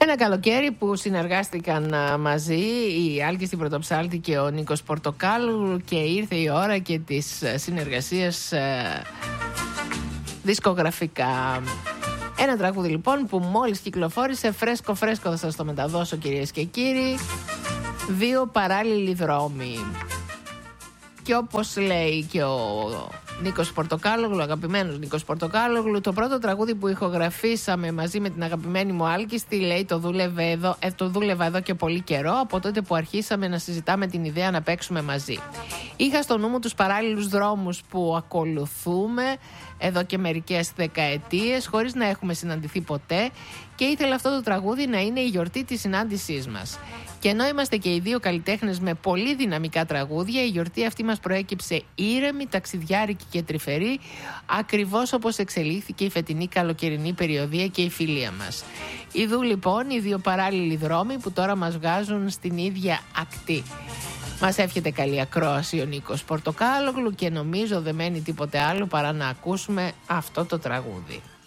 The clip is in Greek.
Ένα καλοκαίρι που συνεργάστηκαν μαζί η Άλκη στην Πρωτοψάλτη και ο Νίκος Πορτοκάλου, και ήρθε η ώρα και της συνεργασίας δισκογραφικά. Ένα τραγούδι λοιπόν που μόλις κυκλοφόρησε, φρέσκο θα σας το μεταδώσω, κυρίες και κύριοι. Δύο παράλληλοι δρόμοι. Και όπως λέει και ο Νίκος Πορτοκάλογλου, αγαπημένος Νίκος Πορτοκάλογλου, το πρώτο τραγούδι που ηχογραφήσαμε μαζί με την αγαπημένη μου Άλκιστη, λέει, το δούλευα εδώ και πολύ καιρό, από τότε που αρχίσαμε να συζητάμε την ιδέα να παίξουμε μαζί. Είχα στο νου μου τους παράλληλους δρόμους που ακολουθούμε εδώ και μερικές δεκαετίες, χωρίς να έχουμε συναντηθεί ποτέ, και ήθελα αυτό το τραγούδι να είναι η γιορτή της συνάντησής μας. Και ενώ είμαστε και οι δύο καλλιτέχνες με πολύ δυναμικά τραγούδια, η γιορτή αυτή μας προέκυψε ήρεμη, ταξιδιάρικη και τρυφερή, ακριβώς όπως εξελίχθηκε η φετινή καλοκαιρινή περιοδία και η φιλία μας. Ιδού λοιπόν οι δύο παράλληλοι δρόμοι που τώρα μας βγάζουν στην ίδια ακτή. Μας εύχεται καλή ακρόαση ο Νίκος Πορτοκάλογλου και νομίζω δεν μένει τίποτε άλλο παρά να ακούσουμε αυτό το τραγούδι.